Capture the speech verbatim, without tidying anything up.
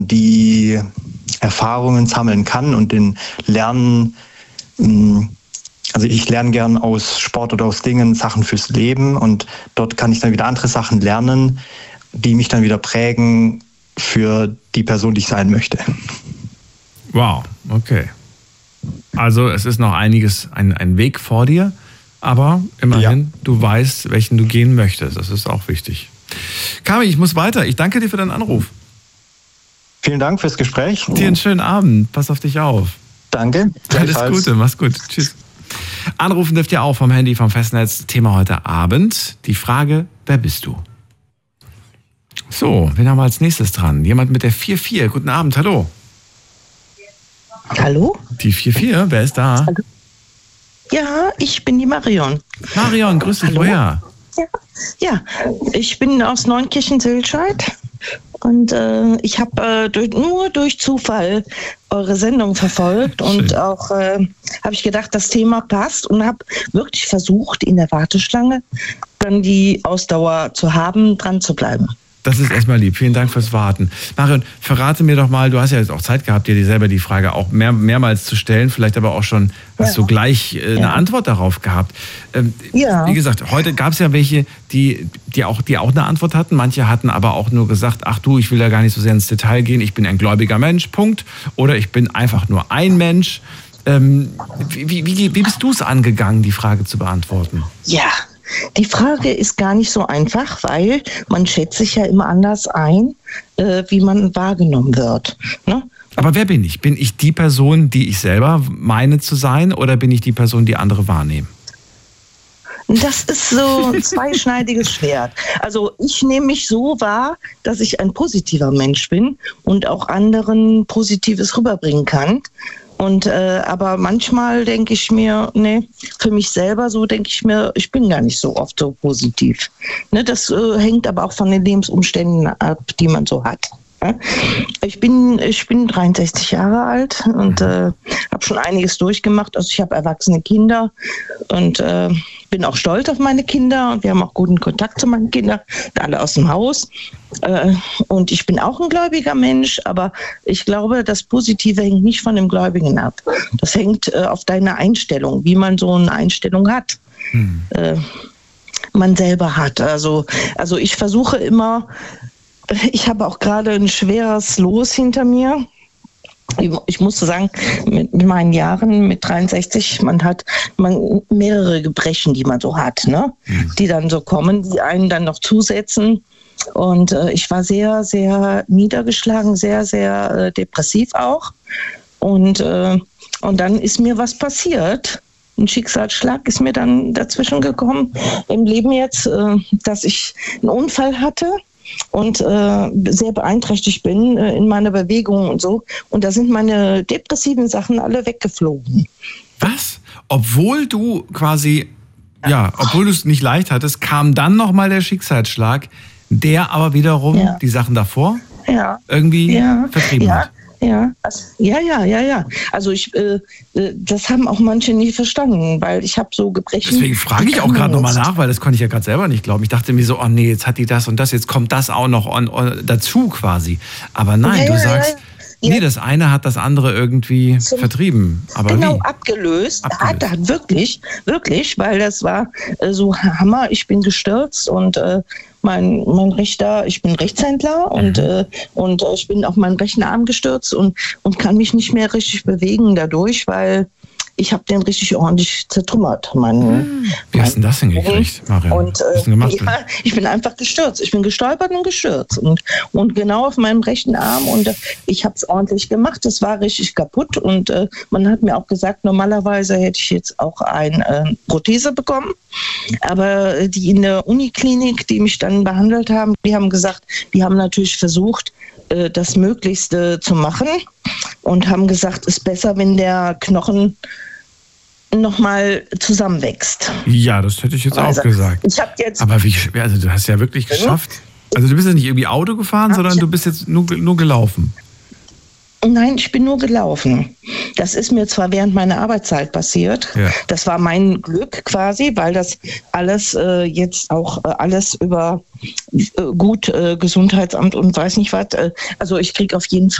die Erfahrungen sammeln kann und den Lernen, also ich lerne gern aus Sport oder aus Dingen Sachen fürs Leben und dort kann ich dann wieder andere Sachen lernen, die mich dann wieder prägen für die Person, die ich sein möchte. Wow, okay. Also es ist noch einiges, ein, ein Weg vor dir, aber immerhin, ja. Du weißt, welchen du gehen möchtest. Das ist auch wichtig. Kami, ich muss weiter. Ich danke dir für deinen Anruf. Vielen Dank fürs Gespräch. Dir einen schönen Abend. Pass auf dich auf. Danke. Alles Gute, mach's gut. Tschüss. Anrufen dürft ihr auch vom Handy, vom Festnetz. Thema heute Abend. Die Frage, wer bist du? So, wen haben wir als nächstes dran? Jemand mit der vier vier. Guten Abend, hallo. Hallo? Die vier vier, wer ist da? Hallo. Ja, ich bin die Marion. Marion, grüß dich, woher? Ja, ja, ich bin aus Neunkirchen-Silscheid und äh, ich habe äh, durch, nur durch Zufall eure Sendung verfolgt und auch äh, habe ich gedacht, das Thema passt und habe wirklich versucht, in der Warteschlange dann die Ausdauer zu haben, dran zu bleiben. Das ist erstmal lieb. Vielen Dank fürs Warten. Marion, verrate mir doch mal, du hast ja jetzt auch Zeit gehabt, dir selber die Frage auch mehr, mehrmals zu stellen, vielleicht aber auch schon, hast ja. du gleich äh, eine ja. Antwort darauf gehabt. Ähm, ja. Wie gesagt, heute gab es ja welche, die, die, auch, die auch eine Antwort hatten. Manche hatten aber auch nur gesagt, ach du, ich will da gar nicht so sehr ins Detail gehen, ich bin ein gläubiger Mensch, Punkt. Oder ich bin einfach nur ein Mensch. Ähm, wie, wie, wie, wie bist du es angegangen, die Frage zu beantworten? Ja. Die Frage ist gar nicht so einfach, weil man schätzt sich ja immer anders ein, äh, wie man wahrgenommen wird. Ne? Aber wer bin ich? Bin ich die Person, die ich selber meine zu sein, oder bin ich die Person, die andere wahrnehmen? Das ist so ein zweischneidiges Schwert. Also ich nehme mich so wahr, dass ich ein positiver Mensch bin und auch anderen Positives rüberbringen kann. Und äh, aber manchmal denke ich mir, nee, für mich selber so denke ich mir, ich bin gar nicht so oft so positiv. Ne, das äh, hängt aber auch von den Lebensumständen ab, die man so hat. Ja? Ich bin ich bin dreiundsechzig Jahre alt und äh, habe schon einiges durchgemacht. Also ich habe erwachsene Kinder und äh, bin auch stolz auf meine Kinder und wir haben auch guten Kontakt zu meinen Kindern, alle aus dem Haus. Äh, und ich bin auch ein gläubiger Mensch, aber ich glaube, das Positive hängt nicht von dem Gläubigen ab. Das hängt äh, auf deine Einstellung, wie man so eine Einstellung hat. Hm. Äh, man selber hat. Also, also ich versuche immer, ich habe auch gerade ein schweres Los hinter mir. Ich musste sagen, mit meinen Jahren, mit dreiundsechzig, man hat man mehrere Gebrechen, die man so hat, ne? Mhm. Die dann so kommen, die einen dann noch zusetzen. Und äh, ich war sehr, sehr niedergeschlagen, sehr, sehr äh, depressiv auch. Und, äh, und dann ist mir was passiert. Ein Schicksalsschlag ist mir dann dazwischen gekommen im Leben jetzt, äh, dass ich einen Unfall hatte. Und äh, sehr beeinträchtigt bin äh, in meiner Bewegung und so. Und da sind meine depressiven Sachen alle weggeflogen. Was? Obwohl du quasi, ja, obwohl du es nicht leicht hattest, kam dann nochmal der Schicksalsschlag, der aber wiederum ja. die Sachen davor ja. irgendwie ja. vertrieben ja. hat. Ja, also, ja, ja, ja, ja. Also ich, äh, das haben auch manche nie verstanden, weil ich habe so Gebrechen. Deswegen frage ich auch gerade nochmal nach, weil das konnte ich ja gerade selber nicht glauben. Ich dachte mir so, oh nee, jetzt hat die das und das, jetzt kommt das auch noch on, on, dazu quasi. Aber nein, ja, du ja, sagst, ja. nee, das eine hat das andere irgendwie so vertrieben. Aber genau, wie? abgelöst. abgelöst. Hat, hat wirklich, wirklich, weil das war äh, so Hammer. Ich bin gestürzt und äh, Mein, mein rechter, ich bin Rechtshändler und, mhm. äh, und äh, ich bin auf meinen rechten Arm gestürzt und, und kann mich nicht mehr richtig bewegen dadurch, weil ich habe den richtig ordentlich zertrümmert. Mein, mhm. Wie mein, hast du das hingekriegt, Marion? Und, äh, gemacht, ja, ich bin einfach gestürzt. Ich bin gestolpert und gestürzt. Und, und genau auf meinem rechten Arm. Und äh, ich habe es ordentlich gemacht. Das war richtig kaputt. Und äh, man hat mir auch gesagt, normalerweise hätte ich jetzt auch eine äh, Prothese bekommen. Aber die in der Uniklinik, die mich dann behandelt haben, die haben gesagt, die haben natürlich versucht, äh, das Möglichste zu machen. Und haben gesagt, es ist besser, wenn der Knochen nochmal zusammenwächst. Ja, das hätte ich jetzt also, auch gesagt. Ich hab jetzt Aber wie schwer, also du hast ja wirklich geschafft. Also du bist ja nicht irgendwie Auto gefahren, sondern du bist jetzt nur, nur gelaufen. Nein, ich bin nur gelaufen. Das ist mir zwar während meiner Arbeitszeit passiert. Ja. Das war mein Glück quasi, weil das alles äh, jetzt auch äh, alles über äh, gut äh, Gesundheitsamt und weiß nicht was. Äh, also ich kriege auf jeden Fall